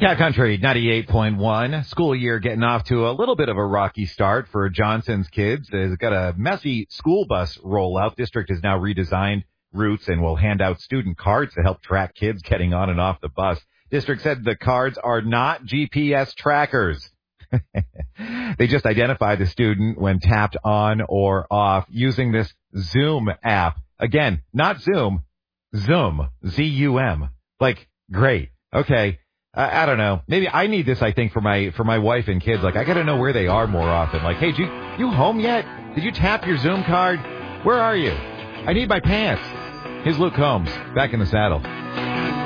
Cat Country 98.1. School year getting off to a little bit of a rocky start for Johnson's kids. They've got a messy school bus rollout. District has now redesigned routes and will hand out student cards to help track kids getting on and off the bus. District said the cards are not GPS trackers. They just identify the student when tapped on or off using this Zoom app. Again, not Zoom, Zoom, Z-U-M. Like, great. Okay. I don't know. Maybe I need this, I think, for my wife and kids. Like, I got to know where they are more often. Like, hey, you home yet? Did you tap your Zoom card? Where are you? I need my pants. Here's Luke Combs back in the saddle.